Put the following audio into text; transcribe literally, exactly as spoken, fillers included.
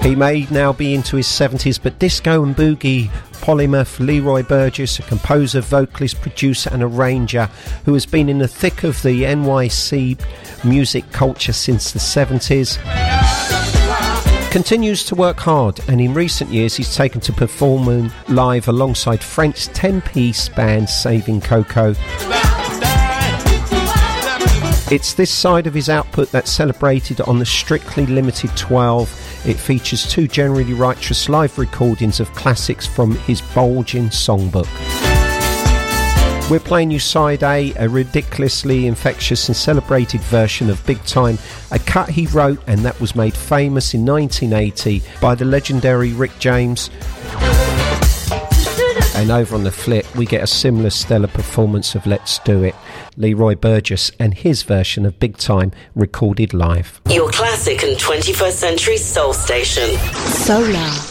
He may now be into his seventies, but disco and boogie polymath Leroy Burgess, a composer, vocalist, producer and arranger who has been in the thick of the N Y C music culture since the seventies, continues to work hard, and in recent years he's taken to performing live alongside French ten-piece band Saving Coco. It's this side of his output that's celebrated on the Strictly Limited twelve. It features two generally righteous live recordings of classics from his bulging songbook. We're playing you side A, a ridiculously infectious and celebrated version of Big Time, a cut he wrote and that was made famous in nineteen eighty by the legendary Rick James. And over on the flip, we get a similar stellar performance of Let's Do It, Leroy Burgess and his version of Big Time recorded live. Your classic and twenty-first century soul station. Solar.